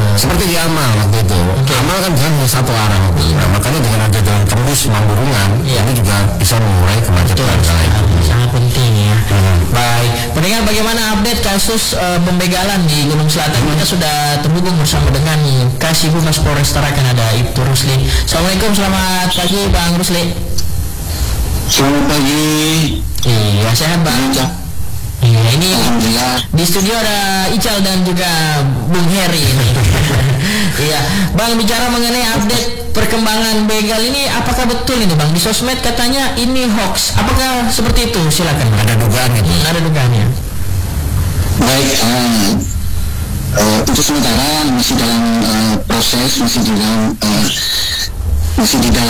Seperti di Amal waktu itu. Amal kan jalan satu arah waktu itu. Nah, makanya dengan ada jalan tembus Manggurungan, ini juga bisa mengurai kemacetan. Sangat penting ya. Baik, pendengar, bagaimana update kasus pembegalan di Gunung Selatan? Kita sudah terhubung bersama dengan Kasih Humas Polres Tarakan, ada Ibtu Rusli. Assalamualaikum, selamat pagi Bang Rusli. Selamat pagi. Iya, sehat Bang. Iya, ini di studio ada Ical dan juga Bung Heri ini. Iya, Bang, bicara mengenai update perkembangan begal ini, apakah betul ini Bang? Di sosmed katanya ini hoax. Apakah seperti itu? Silakan. Ada dugaan itu. Ada dugaannya. Baik, untuk sementara masih dalam proses, masih di dalam